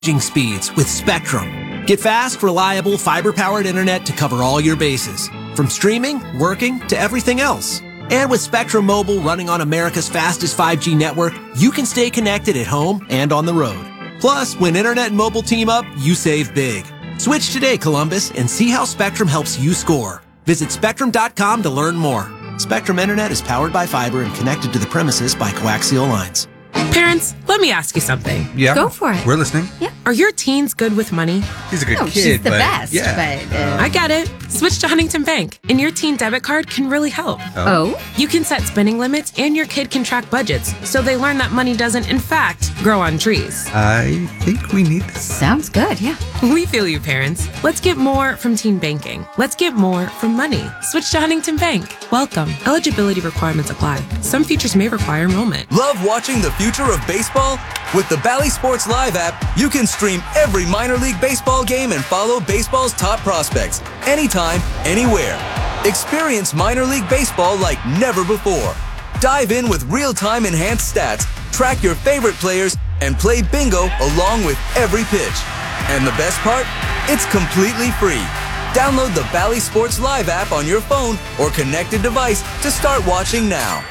speeds with Spectrum. Get fast, reliable, fiber-powered internet to cover all your bases, from streaming, working, to everything else. And with Spectrum Mobile running on America's fastest 5G network, you can stay connected at home and on the road. Plus, when internet and mobile team up, you save big. Switch today, Columbus, and see how Spectrum helps you score. Visit Spectrum.com to learn more. Spectrum Internet is powered by fiber and connected to the premises by coaxial lines. Parents, let me ask you something. Yeah. Go for it. We're listening. Yeah. Are your teens good with money? He's a good No, kid. she's the but, best, Yeah. but... I get it. Switch to Huntington Bank, and your teen debit card can really help. Oh? You can set spending limits, and your kid can track budgets, so they learn that money doesn't, in fact, grow on trees. I think we need this. Sounds good, yeah. We feel you, parents. Let's get more from teen banking. Let's get more from money. Switch to Huntington Bank. Welcome. Eligibility requirements apply. Some features may require enrollment. Love watching the future of baseball? With the Bally Sports Live app, you can stream every minor league baseball game and follow baseball's top prospects anytime, anywhere. Experience minor league baseball like never before. Dive in with real-time enhanced stats, track your favorite players, and play bingo along with every pitch. And the best part? It's completely free. Download the Bally Sports Live app on your phone or connected device to start watching now.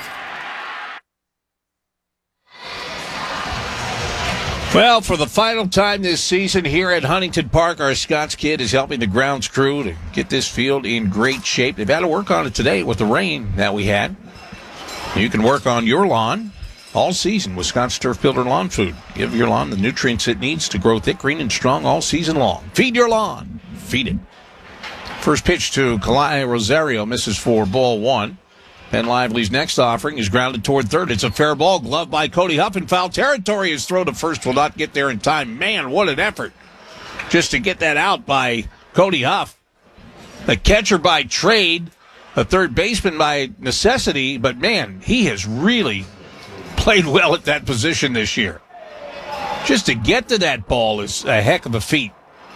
Well, for the final time this season here at Huntington Park, our Scott's Kid is helping the grounds crew to get this field in great shape. They've had to work on it today with the rain that we had. You can work on your lawn all season with Scott's Turf Builder Lawn Food. Give your lawn the nutrients it needs to grow thick, green, and strong all season long. Feed your lawn. Feed it. First pitch to Kalai Rosario, misses for ball one. Penn Lively's next offering is grounded toward third. It's a fair ball, gloved by Cody Huff in foul territory. His throw to first will not get there in time. Man, what an effort just to get that out by Cody Huff. The catcher by trade, a third baseman by necessity, but man, he has really played well at that position this year. Just to get to that ball is a heck of a feat.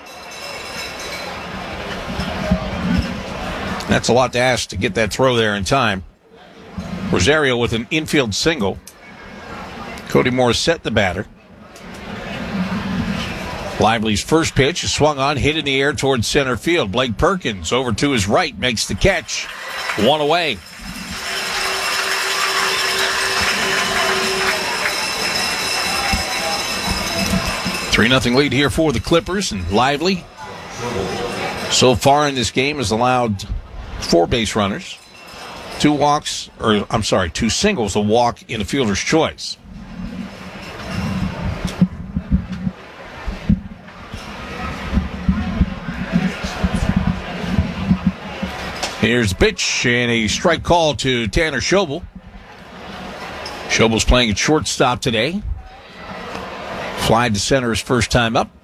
That's a lot to ask to get that throw there in time. Rosario with an infield single. Cody Morissette the batter. Lively's first pitch is swung on, hit in the air towards center field. Blake Perkins over to his right, makes the catch. One away. Three 0 lead here for the Clippers, and Lively so far in this game has allowed 4 base runners, 2 singles, a walk in a fielder's choice. Here's the pitch and a strike call to Tanner Schobel. Schobel's playing at shortstop today. Fly to center his first time up.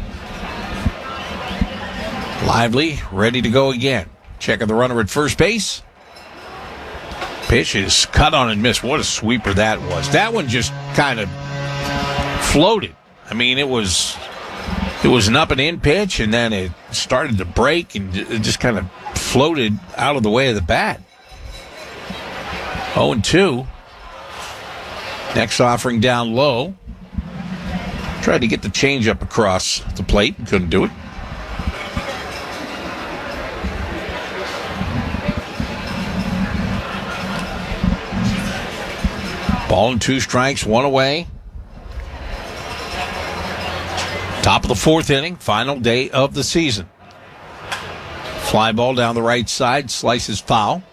Lively ready to go again. Checking the runner at first base. Pitch is cut on and missed. What a sweeper that was. That one just kind of floated. I mean, it was an up and in pitch, and then it started to break, and it just kind of floated out of the way of the bat. 0-2. Next offering down low. Tried to get the changeup across the plate. Couldn't do it. Ball and 2 strikes, 1 away. Top of the 4th inning, final day of the season. Fly ball down the right side, slices foul.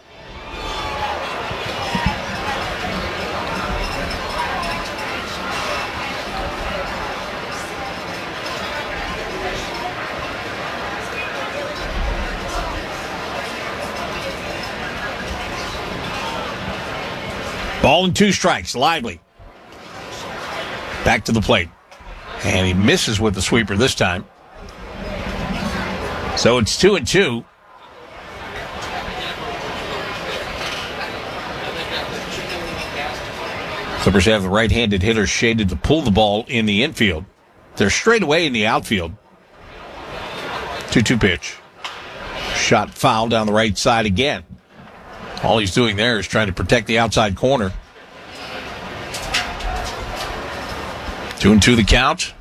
Ball and 2 strikes. Lively. Back to the plate. And he misses with the sweeper this time. So it's 2-2. Clippers have the right-handed hitter shaded to pull the ball in the infield. They're straight away in the outfield. 2-2 pitch. Shot foul down the right side again. All he's doing there is trying to protect the outside corner. 2-2 the count.